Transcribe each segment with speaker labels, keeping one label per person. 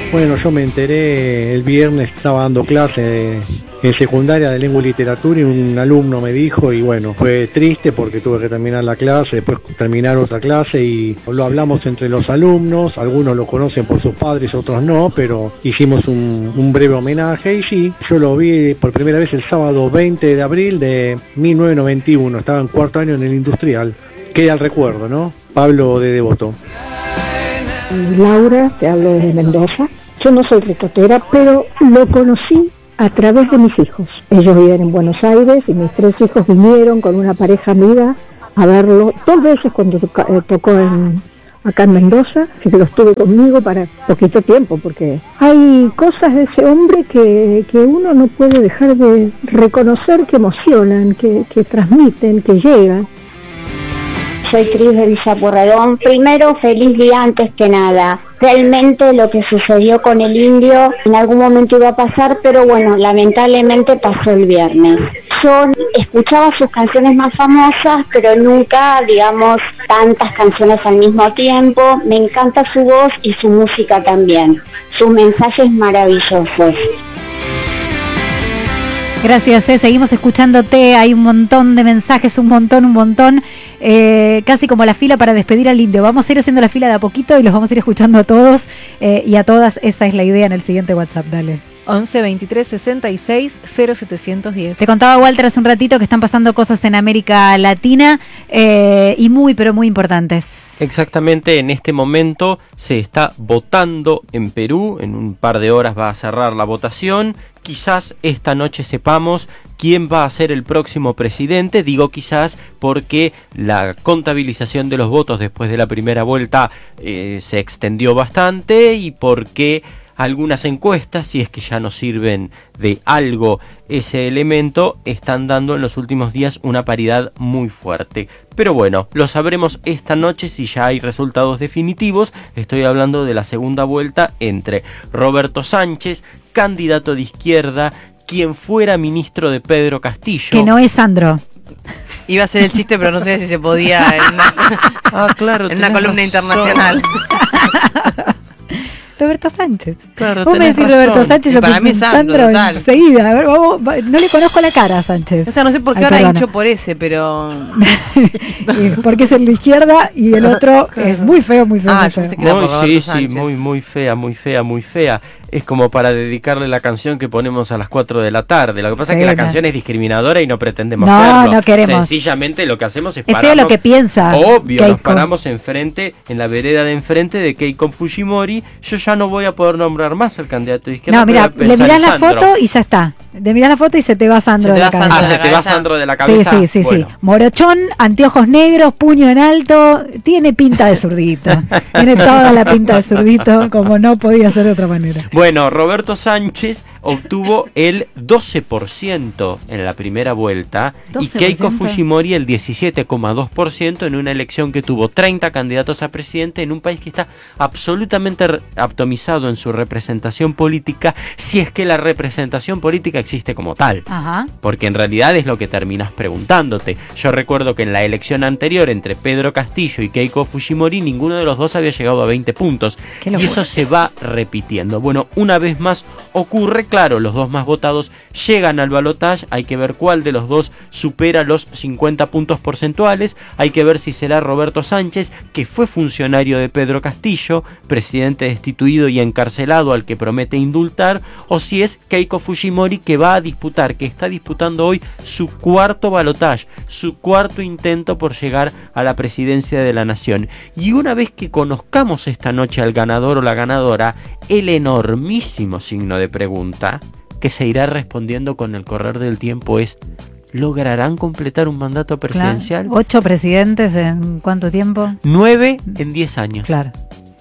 Speaker 1: Bueno, yo me enteré el viernes, estaba dando clase en secundaria de lengua y literatura y un alumno me dijo, y bueno, fue triste porque tuve que terminar la clase, después terminar otra clase y lo hablamos entre los alumnos, algunos lo conocen por sus padres, otros no, pero hicimos un breve homenaje y sí, yo lo vi por primera vez el sábado 20 de abril de 1991, estaba en cuarto año en el industrial, queda el recuerdo, ¿no? Pablo de Devoto.
Speaker 2: Laura, te hablo desde Mendoza. Yo no soy retrotera, pero lo conocí a través de mis hijos. Ellos viven en Buenos Aires y mis 3 hijos vinieron con una pareja amiga a verlo 2 veces cuando tocó acá en Mendoza, así que los tuve conmigo para poquito tiempo, porque hay cosas de ese hombre que uno no puede dejar de reconocer, que emocionan, que transmiten, que llegan.
Speaker 3: Soy Cris de Villa Pueyrredón. Primero, feliz día antes que nada. Realmente lo que sucedió con el indio en algún momento iba a pasar, pero bueno, lamentablemente pasó el viernes. Yo escuchaba sus canciones más famosas, pero nunca, digamos, tantas canciones al mismo tiempo. Me encanta su voz y su música también. Sus mensajes maravillosos.
Speaker 4: Gracias, seguimos escuchándote, hay un montón de mensajes, un montón, casi como la fila para despedir al indio. Vamos a ir haciendo la fila de a poquito y los vamos a ir escuchando a todos y a todas. Esa es la idea en el siguiente WhatsApp, dale.
Speaker 5: 11 23 66 0710.
Speaker 4: Te contaba Walter hace un ratito que están pasando cosas en América Latina y pero muy importantes.
Speaker 6: Exactamente, en este momento se está votando en Perú, en un par de horas va a cerrar la votación. Quizás esta noche sepamos quién va a ser el próximo presidente, digo quizás porque la contabilización de los votos después de la primera vuelta se extendió bastante y porque algunas encuestas, si es que ya no sirven de algo ese elemento, están dando en los últimos días una paridad muy fuerte. Pero bueno, lo sabremos esta noche si ya hay resultados definitivos. Estoy hablando de la segunda vuelta entre Roberto Sánchez, candidato de izquierda, quien fuera ministro de Pedro Castillo.
Speaker 4: Que no es Sandro.
Speaker 5: Iba a ser el chiste, pero no sé si se podía en una columna internacional.
Speaker 4: Roberto Sánchez.
Speaker 6: Claro,
Speaker 4: vos me decís
Speaker 6: razón.
Speaker 4: Roberto Sánchez, yo
Speaker 5: para mí es Sandro, total.
Speaker 4: Enseguida. A ver, no le conozco la cara a Sánchez.
Speaker 5: O sea, no sé por qué ahora hincho por ese, pero...
Speaker 4: Porque es el de izquierda y el otro es muy feo, muy feo.
Speaker 5: Yo pensé que era por Roberto Sánchez.
Speaker 6: Muy fea. Es como para dedicarle la canción que ponemos a las 4 de la tarde. Lo que pasa es que la canción es discriminadora y no pretendemos hacerlo.
Speaker 4: No queremos.
Speaker 6: Sencillamente lo que hacemos es
Speaker 4: pararnos. Es feo lo que piensa.
Speaker 6: Obvio,
Speaker 4: Keiko.
Speaker 6: nos paramos enfrente, en la vereda de enfrente de Keiko Fujimori. Yo ya no voy a poder nombrar más al candidato de izquierda.
Speaker 4: No, mira, le mirás la foto y ya está. Le mirás la foto y se te va Sandro de la cabeza.
Speaker 6: Se te va Sandro de la cabeza.
Speaker 4: Sí. Morochón, anteojos negros, puño en alto. Tiene pinta de zurdito. Tiene toda la pinta de zurdito, como no podía ser de otra manera.
Speaker 6: Bueno, Roberto Sánchez obtuvo el 12% en la primera vuelta 12%. Y Keiko Fujimori el 17,2% en una elección que tuvo 30 candidatos a presidente en un país que está absolutamente atomizado en su representación política, si es que la representación política existe como tal.
Speaker 4: Ajá.
Speaker 6: Porque en realidad es lo que terminas preguntándote. Yo recuerdo que en la elección anterior entre Pedro Castillo y Keiko Fujimori ninguno de los dos había llegado a 20 puntos. Y eso se va repitiendo. Bueno, una vez más ocurre, claro, los dos más votados llegan al balotaje, hay que ver cuál de los dos supera los 50 puntos porcentuales, hay que ver si será Roberto Sánchez, que fue funcionario de Pedro Castillo, presidente destituido y encarcelado al que promete indultar, o si es Keiko Fujimori, que va a disputar, que está disputando hoy su cuarto balotaje, su cuarto intento por llegar a la presidencia de la nación. Y una vez que conozcamos esta noche al ganador o la ganadora, el enormísimo signo de pregunta que se irá respondiendo con el correr del tiempo es: ¿lograrán completar un mandato presidencial?
Speaker 4: Claro. 8 presidentes en ¿cuánto tiempo?
Speaker 6: 9 en 10 años.
Speaker 4: Claro.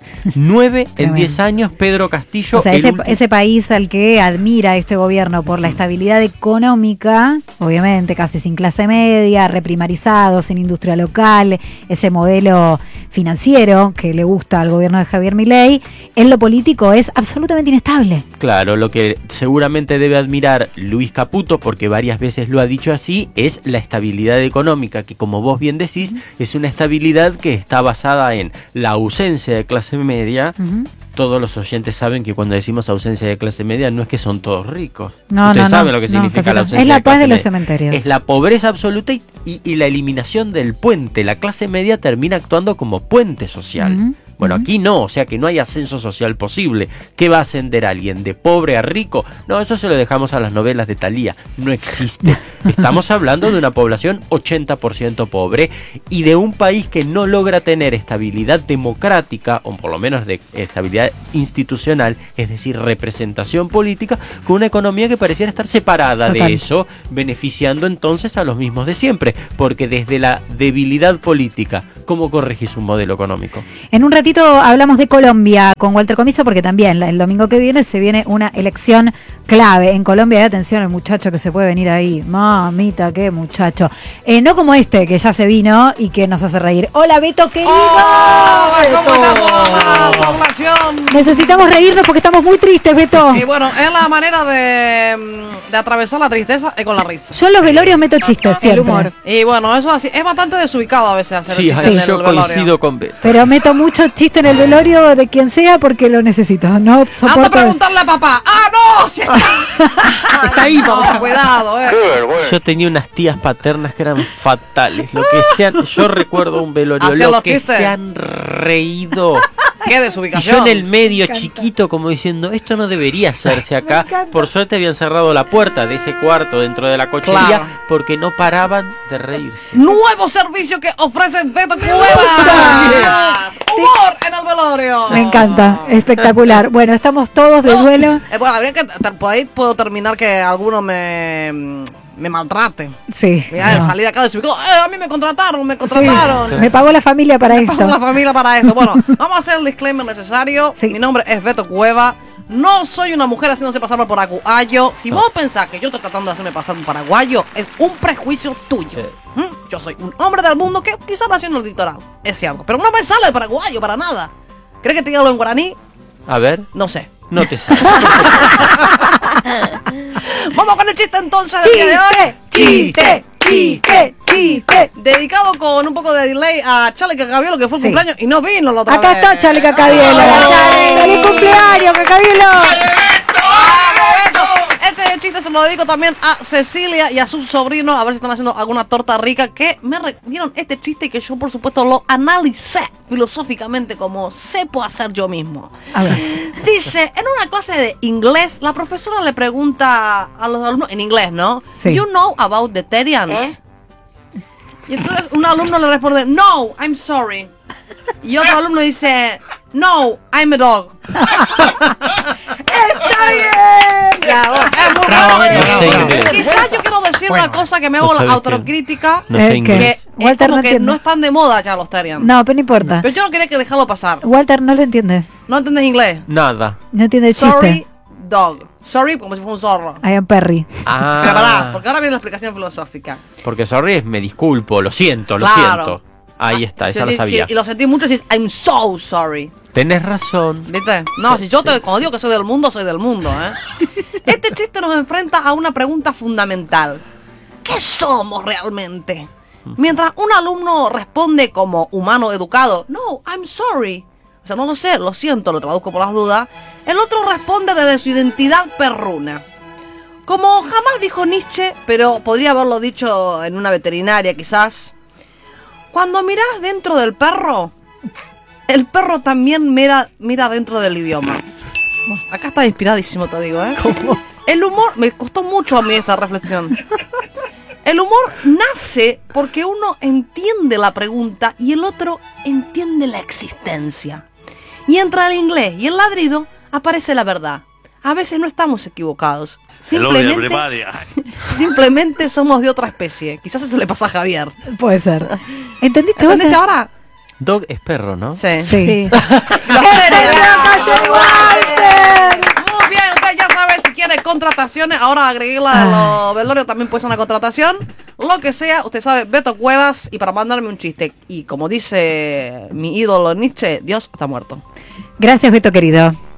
Speaker 6: 9 en 10 años, Pedro Castillo.
Speaker 4: O sea, ese país al que admira este gobierno por la estabilidad económica, obviamente casi sin clase media, reprimarizado, sin industria local, ese modelo financiero que le gusta al gobierno de Javier Milei, en lo político es absolutamente inestable.
Speaker 6: Claro, lo que seguramente debe admirar Luis Caputo, porque varias veces lo ha dicho así, es la estabilidad económica, que como vos bien decís, es una estabilidad que está basada en la ausencia de clase media, todos los oyentes saben que cuando decimos ausencia de clase media no es que son todos ricos.
Speaker 4: No,
Speaker 6: Ustedes saben lo que
Speaker 4: no,
Speaker 6: significa la ausencia
Speaker 4: es la
Speaker 6: de
Speaker 4: paz
Speaker 6: clase
Speaker 4: de los
Speaker 6: media.
Speaker 4: cementerios.
Speaker 6: Es la pobreza absoluta y la eliminación del puente. La clase media termina actuando como puente social. Bueno, aquí no, o sea que no hay ascenso social posible. ¿Qué va a ascender alguien? ¿De pobre a rico? No, eso se lo dejamos a las novelas de Thalía. No existe. Estamos hablando de una población 80% pobre y de un país que no logra tener estabilidad democrática, o por lo menos de estabilidad institucional, es decir, representación política, con una economía que pareciera estar separada de eso, beneficiando entonces a los mismos de siempre. Porque desde la debilidad política, ¿cómo corregís un modelo económico?
Speaker 4: En un ratito hablamos de Colombia con Walter Comiso, porque también el domingo que viene se viene una elección clave en Colombia. Y atención al muchacho que se puede venir ahí. Mamita, qué muchacho. No como este que ya se vino y que nos hace reír. Hola, Beto, querido.
Speaker 7: ¿Cómo está toda la población?
Speaker 4: Necesitamos reírnos porque estamos muy tristes, Beto.
Speaker 7: Y bueno, es la manera de atravesar la tristeza es con la risa.
Speaker 4: Yo en los velorios meto chistes, siempre.
Speaker 5: El humor.
Speaker 7: Y bueno, eso así es bastante desubicado a veces hacer
Speaker 6: Sí,
Speaker 7: el chiste en
Speaker 6: yo
Speaker 7: el velorio.
Speaker 6: coincido con Beto.
Speaker 4: Pero meto mucho chiste en el velorio de quien sea porque lo necesito. No
Speaker 7: Anda a
Speaker 4: soporto.
Speaker 7: preguntarle a papá. ¡Ah, no! Si está... está ahí, papá. Cuidado,
Speaker 6: Yo tenía unas tías paternas que eran fatales. Lo que sean, yo recuerdo un velorio,
Speaker 7: ¿Hacían
Speaker 6: lo
Speaker 7: los
Speaker 6: que
Speaker 7: chistes?
Speaker 6: se han reído.
Speaker 7: ¡Qué
Speaker 6: Y
Speaker 7: desubicación!
Speaker 6: yo en el medio chiquito como diciendo, esto no debería hacerse acá. Por suerte habían cerrado la puerta de ese cuarto dentro de la cochería,
Speaker 7: Claro.
Speaker 6: porque no paraban de reírse.
Speaker 7: Nuevo servicio que ofrece Beto Cuevas. Humor en el velorio.
Speaker 4: Me encanta, espectacular. Bueno, estamos todos de duelo.
Speaker 7: Bueno, habría que por ahí puedo terminar que alguno me maltrate.
Speaker 4: Sí.
Speaker 7: Mira,
Speaker 4: no.
Speaker 7: salí de acá y subí, a mí me contrataron.
Speaker 4: Sí, me pagó la familia para
Speaker 7: Pago
Speaker 4: esto.
Speaker 7: la familia para esto. Bueno, vamos a hacer el disclaimer necesario.
Speaker 4: Sí.
Speaker 7: Mi nombre es Beto Cueva. No soy una mujer haciéndose pasar por paraguayo. Si vos pensás que yo estoy tratando de hacerme pasar por paraguayo, es un prejuicio tuyo. Yo soy un hombre del mundo que quizás nació en el litoral. Es cierto. Pero no me sale el paraguayo para nada. ¿Crees que te diga algo en guaraní?
Speaker 6: A ver,
Speaker 7: No sé.
Speaker 6: no te sale.
Speaker 7: Vamos con el chiste entonces del día de hoy.
Speaker 4: Chiste.
Speaker 7: Dedicado con un poco de delay a Charlie Cacabielo, que fue el
Speaker 4: Sí.
Speaker 7: cumpleaños y no vino la otra
Speaker 4: Acá
Speaker 7: vez.
Speaker 4: está Charlie Cacabielo.
Speaker 7: ¡Vamos!
Speaker 4: ¡Feliz cumpleaños, Cacabielo!
Speaker 7: ¡Vamos, Beto! Este chiste se lo dedico también a Cecilia y a su sobrino, a ver si están haciendo alguna torta rica, que me dieron este chiste y que yo por supuesto lo analicé filosóficamente como sepo hacer yo mismo.
Speaker 4: A ver.
Speaker 7: Dice, en una clase de inglés, la profesora le pregunta a los alumnos, en inglés, ¿no?
Speaker 4: Sí.
Speaker 7: You know about the Therians? Y entonces un alumno le responde, no, I'm sorry. Y otro alumno dice, no, I'm a dog.
Speaker 4: ¡Está bien!
Speaker 5: Bravo.
Speaker 7: Es muy
Speaker 5: Bravo,
Speaker 7: bueno.
Speaker 6: No sé inglés.
Speaker 7: Quizás yo quiero decir una cosa que me hago
Speaker 6: No
Speaker 7: la
Speaker 6: sabes
Speaker 7: autocrítica,
Speaker 6: No sé
Speaker 4: ¿Qué?
Speaker 6: inglés.
Speaker 7: que es
Speaker 4: Walter
Speaker 7: como
Speaker 4: no
Speaker 7: que
Speaker 4: entiende.
Speaker 7: no están de moda ya los Therians.
Speaker 4: No, pero no importa.
Speaker 7: Pero yo no quería que dejarlo pasar.
Speaker 4: Walter no lo entiende.
Speaker 7: ¿No entendés inglés?
Speaker 6: Nada.
Speaker 4: No entiende el
Speaker 7: Sorry,
Speaker 4: chiste.
Speaker 7: dog. Sorry, como si fuera un zorro.
Speaker 4: I am Perry.
Speaker 6: Ah,
Speaker 7: Pero pará, porque ahora viene la explicación filosófica.
Speaker 6: porque sorry es me disculpo, lo siento, lo
Speaker 7: Claro.
Speaker 6: siento. Ahí está,
Speaker 7: Sí,
Speaker 6: esa
Speaker 7: sí,
Speaker 6: lo sabía.
Speaker 7: sí, y lo sentí mucho y dices, I'm so sorry.
Speaker 6: Tenés razón.
Speaker 7: ¿Viste? No, si yo cuando digo que soy del mundo, soy del mundo, ¿eh? Este chiste nos enfrenta a una pregunta fundamental. ¿Qué somos realmente? Mientras un alumno responde como humano educado, no, I'm sorry. O sea, no lo sé, lo siento, lo traduzco por las dudas. El otro responde desde su identidad perruna. Como jamás dijo Nietzsche, pero podría haberlo dicho en una veterinaria quizás. Cuando mirás dentro del perro, el perro también mira dentro del idioma. Acá está inspiradísimo, te digo, ¿eh? El humor, me costó mucho a mí esta reflexión. El humor nace porque uno entiende la pregunta y el otro entiende la existencia. Y entre el inglés y el ladrido aparece la verdad. A veces no estamos equivocados. Simplemente somos de otra especie. Quizás eso le pasa a Javier.
Speaker 4: Puede ser. ¿Entendiste,
Speaker 7: ¿Entendiste
Speaker 4: Walter?
Speaker 7: ahora?
Speaker 6: Dog es perro, ¿no?
Speaker 7: Sí.
Speaker 4: Sí.
Speaker 7: Los Therians.
Speaker 4: ¡Cayó Walter!
Speaker 7: Muy bien, usted ya sabe si quiere contrataciones. Ahora agregué la de los velorios, también puede ser una contratación. Lo que sea, usted sabe, Beto Cuevas. Y para mandarme un chiste. Y como dice mi ídolo Nietzsche, Dios está muerto.
Speaker 4: Gracias, Beto querido.